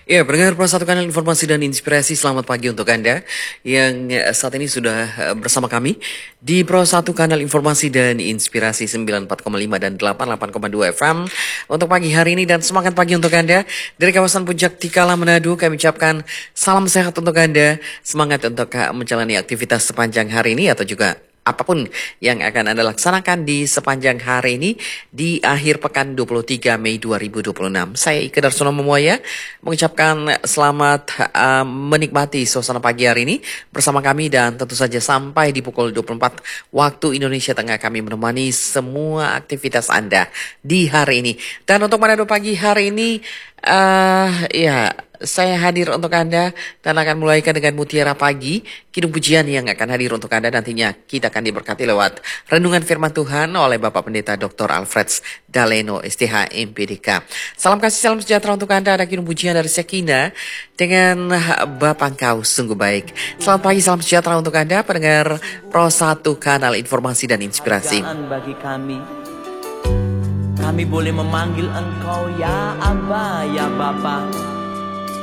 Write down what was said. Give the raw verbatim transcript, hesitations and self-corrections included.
Ya, pendengar Pro satu Kanal Informasi dan Inspirasi, selamat pagi untuk Anda yang eh, saat ini sudah eh, bersama kami di Pro satu Kanal Informasi dan Inspirasi sembilan puluh empat koma lima dan delapan puluh delapan koma dua F M untuk pagi hari ini, dan semangat pagi untuk Anda dari kawasan Puncak Tikala Manado. Kami ucapkan salam sehat untuk Anda, semangat untuk eh, menjalani aktivitas sepanjang hari ini atau juga apapun yang akan Anda laksanakan di sepanjang hari ini di akhir pekan dua puluh tiga Mei dua ribu dua puluh enam. Saya Ika Darsono Memuaya mengucapkan selamat uh, menikmati suasana pagi hari ini bersama kami, dan tentu saja sampai di pukul dua puluh empat waktu Indonesia Tengah kami menemani semua aktivitas Anda di hari ini. Dan untuk Manado pagi hari ini, uh, ya saya hadir untuk Anda dan akan mulaikan dengan Mutiara Pagi, kidung pujian yang akan hadir untuk Anda. Nantinya kita akan diberkati lewat renungan firman Tuhan oleh Bapak Pendeta doktor Alfred Daleno, S T H M P D K. Salam kasih, salam sejahtera untuk Anda. Ada kidung pujian dari Sekina dengan Bapa Engkau sungguh baik. Selamat pagi, salam sejahtera untuk Anda pendengar Pro satu Kanal Informasi dan Inspirasi. Bagi kami, kami boleh memanggil Engkau ya Aba, ya Bapa.